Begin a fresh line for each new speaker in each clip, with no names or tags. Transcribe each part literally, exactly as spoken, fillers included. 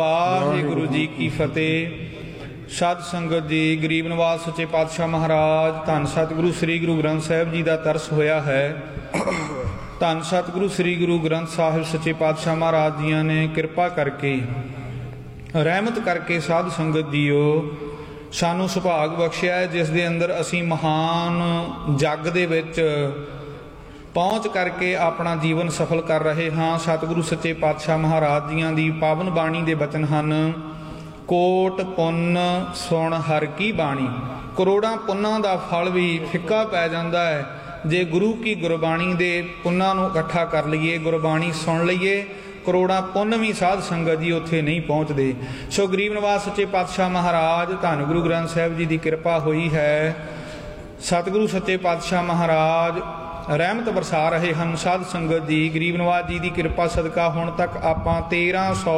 ਵਾਹਿਗੁਰੂ जी की फतेह। सत संगत जी, गरीब नवाज सच्चे पातशाह महाराज धन सतगुरु श्री गुरु ग्रंथ साहिब जी का तरस होया है। धन सतगुरु श्री गुरु ग्रंथ साहिब सच्चे पातशाह महाराज जी ने कृपा करके रहमत करके साध संगत जीओ सानू सुभाग बख्शिया है, जिस दे अंदर असी महान जग दे विच पहुँच करके अपना जीवन सफल कर रहे हाँ। सतगुरु सच्चे पातशाह महाराज जियां दी पावन बाणी दे बचन हन, कोट पुन्न सुन हर की बाणी। करोड़ां पुन्नां दा फल भी फिक्का पै जांदा है जे गुरु की गुरबाणी दे पुन्नां नूं इकट्ठा कर लईए, गुरबाणी सुन लईए। करोड़ां पुन्न भी साध संगत जी उत्थे नहीं पहुँचते। सो गरीब नवाज सच्चे पातशाह महाराज धन गुरु ग्रंथ साहिब जी की कृपा हुई है। सतगुरु सच्चे पातशाह महाराज रहमत बरसा रहे हैं। साध संगत जी गरीब नवाज जी की कृपा सदका हुण तक आपां तेरह सौ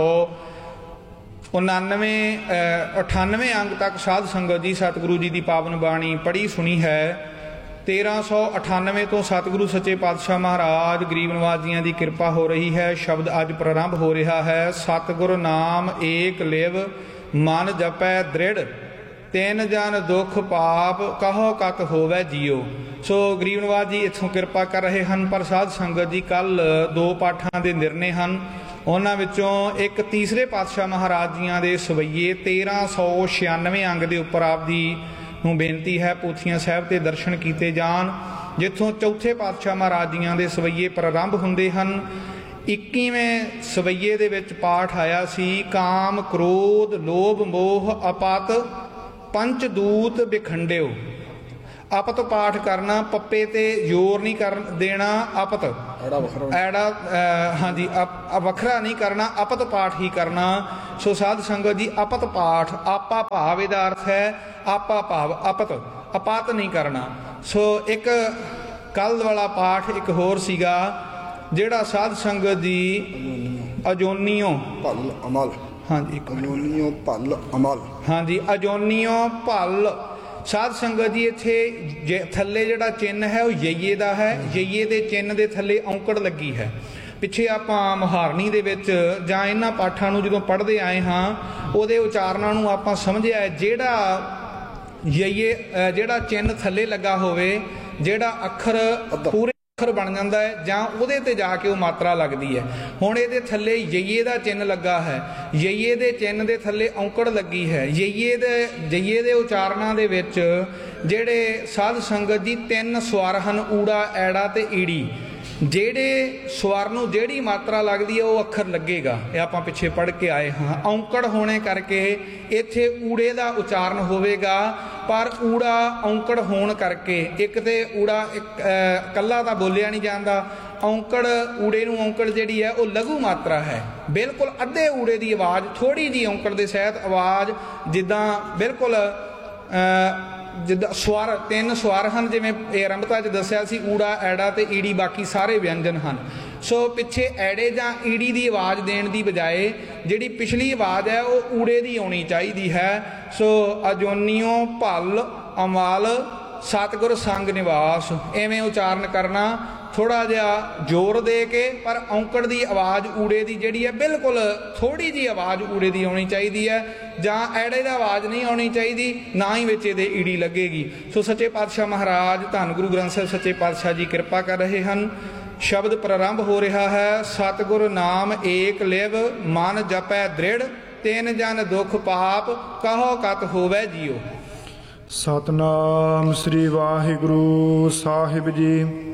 उनानवे अठानवे अंग तक साध संगत जी सतगुरु जी की पावन बाणी पढ़ी सुनी है। तेरह सौ अठानवे तो सतगुरु सच्चे पातशाह महाराज गरीब नवाज जी की कृपा हो रही है। शब्द अज प्रारंभ हो रहा है। सतगुर नाम एक लिव मन जपै दृढ़, तीन जन दुख पाप कहो कत होवै जियो। सो गरीब नवाज जी इत्थों कृपा कर रहे हैं। पर साध संगत जी कल दो पाठां दे निर्णय हैं, उन्हां विचों एक तीसरे पातशाह महाराज जियां दे सवैये तेरह सौ छियानवे अंग दे उपर आप जी नूं बेनती है पोथियां साहिब ते दर्शन कीते जाण, जिथों चौथे पातशाह महाराज जियां दे सवैये प्रारंभ हुंदे हन। इक्कीवें सवैये दे विच पाठ आया सी, काम क्रोध लोभ मोह अपत पंचदूत बिखंडिओ। अपत पाठ करना, पप्पे ते जोर नहीं कर देना, अपत ऐड़ा हाँ जी वखरा नहीं करना, अपत पाठ ही करना। सो साध संगत जी अपत पाठ आपा भाव इहदा अर्थ है आपा भाव, अपत अपात नहीं करना। सो एक कल वाला पाठ एक होर सीगा जिहड़ा साध संगत जी अजोनियो भल अमल, हाँ जी अजोनियो भल अमल, हाँ जी अजोनियो भल। साध संगत जी इत्थे थल्ले जिहड़ा चिन्ह है वह यईए दा है। यईए दे चिन्ह दे थल्ले औंकड़ लगी है। पिछे आपां मुहारनी दे विच जां इन्हां पाठां नूं जदों पढ़दे आए हाँ उहदे उचारणां नूं आपां समझिआ है, जिहड़ा यईए जिहड़ा चिन्ह थल्ले लगा होवे, जिहड़ा अखर पूरे अखर बन जाता है जां उहदे ते जाके वो मात्रा लगती है। हुण इहदे थल्ले यईए दा चिन्ह लगा है, यईए दे चिन्ह दे थल्ले औंकड़ लगी है। यईए दे यईए दे उचारणां दे विच जिहड़े साध संगत जी तीन स्वर हन, ऊड़ा ऐड़ा ते ईड़ी। ਜਿਹੜੇ ਸਵਰ ਨੂੰ ਜਿਹੜੀ ਮਾਤਰਾ ਲੱਗਦੀ ਹੈ ਉਹ ਅੱਖਰ ਲੱਗੇਗਾ। ਇਹ ਆਪਾਂ ਪਿੱਛੇ ਪੜ੍ਹ ਕੇ ਆਏ ਹਾਂ। ਔਂਕੜ ਹੋਣੇ ਕਰਕੇ ਇੱਥੇ ਊੜੇ ਦਾ ਉਚਾਰਨ ਹੋਵੇਗਾ, ਪਰ ਊੜਾ ਔਂਕੜ ਹੋਣ ਕਰਕੇ ਇੱਕ ਤੇ ਊੜਾ ਇਕੱਲਾ ਤਾਂ ਬੋਲਿਆ ਨਹੀਂ ਜਾਂਦਾ। ਔਂਕੜ ਊੜੇ ਨੂੰ ਔਂਕੜ ਜਿਹੜੀ ਹੈ ਉਹ ਲਘੂ ਮਾਤਰਾ ਹੈ। ਬਿਲਕੁਲ ਅੱਧੇ ਊੜੇ ਦੀ ਆਵਾਜ਼ ਥੋੜ੍ਹੀ ਜਿਹੀ ਔਂਕੜ ਦੇ ਸਹਿਤ ਆਵਾਜ਼, ਜਿੱਦਾਂ ਬਿਲਕੁਲ ਜਿੱਦਾਂ ਸਵਰ ਤਿੰਨ ਸਵਰ ਹਨ, ਜਿਵੇਂ ਆਰੰਭਤਾ 'ਚ ਦੱਸਿਆ ਸੀ ਊੜਾ ਐੜਾ ਤੇ ਈੜੀ, ਬਾਕੀ ਸਾਰੇ ਵਿਅੰਜਨ ਹਨ। ਸੋ ਪਿੱਛੇ ਐੜੇ ਜਾਂ ਈੜੀ ਦੀ ਆਵਾਜ਼ ਦੇਣ ਦੀ ਬਜਾਏ ਜਿਹੜੀ ਪਿਛਲੀ ਆਵਾਜ਼ ਹੈ ਉਹ ਊੜੇ ਦੀ ਆਉਣੀ ਚਾਹੀਦੀ ਹੈ। ਸੋ ਅਜੋਨੀਓ ਭਲ ਅਮਲ ਸਤਿਗੁਰ ਸੰਗ ਨਿਵਾਸ, ਐਵੇਂ ਉਚਾਰਨ ਕਰਨਾ, ਥੋੜਾ ਜਿਹਾ ਜ਼ੋਰ ਦੇ ਕੇ। ਪਰ ਔਂਕੜ ਦੀ ਆਵਾਜ਼ ਊੜੇ ਦੀ ਜਿਹੜੀ ਹੈ ਬਿਲਕੁਲ ਥੋੜੀ ਜਿਹੀ ਆਵਾਜ਼ ਊੜੇ ਦੀ ਆਉਣੀ ਚਾਹੀਦੀ ਹੈ, ਜਾਂ ਐੜੇ ਦਾ ਆਵਾਜ਼ ਨਹੀਂ ਆਉਣੀ ਚਾਹੀਦੀ, ਨਾ ਹੀ ਵਿੱਚ ਇਹਦੇ ਈੜੀ ਲੱਗੇਗੀ। ਸੋ ਸੱਚੇ ਪਾਤਸ਼ਾਹ ਮਹਾਰਾਜ ਧੰਨ ਗੁਰੂ ਗ੍ਰੰਥ ਸਾਹਿਬ ਸੱਚੇ ਪਾਤਸ਼ਾਹ ਜੀ ਕਿਰਪਾ ਕਰ ਰਹੇ ਹਨ। ਸ਼ਬਦ ਪ੍ਰਾਰੰਭ ਹੋ ਰਿਹਾ ਹੈ। ਸਤਿਗੁਰ ਨਾਮ ਏਕ ਲਿਵ ਮਨ ਜਪੈ ਦ੍ਰਿੜ, ਤਿੰਨ ਜਨ ਦੁਖ ਪਾਪ ਕਹੋ ਕਤ ਹੋਵੈ ਜਿਉ।
ਸਤਨਾਮ ਸ੍ਰੀ ਵਾਹਿਗੁਰੂ ਸਾਹਿਬ ਜੀ।